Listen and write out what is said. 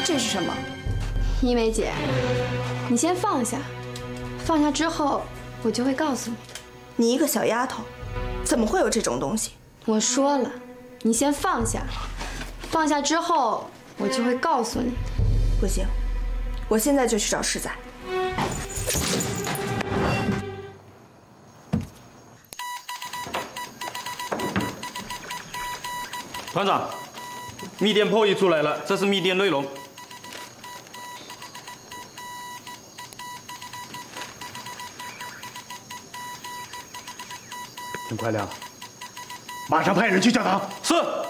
这是什么？一梅姐，你先放下，放下之后我就会告诉你。 你一个小丫头，怎么会有这种东西？ 我说了，你先放下，放下之后我就会告诉你。 不行，我现在就去找世仔。 团长，密电破译出来了，这是密电内容。 陈快亮，马上派人去教堂。 是。